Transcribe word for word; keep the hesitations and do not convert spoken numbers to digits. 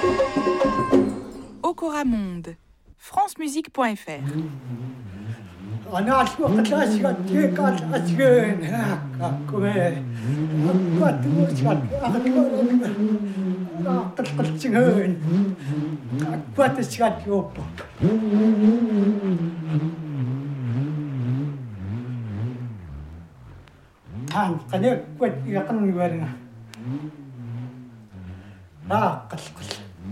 Okora Monde, francemusique point f r. أنا أشوف كلاسيك تيك أشين هكا كمان أقوى توشك أقوى أقوى تشين أقوى تشك يوب هان قنيك قد يقن يورنا لا قص قص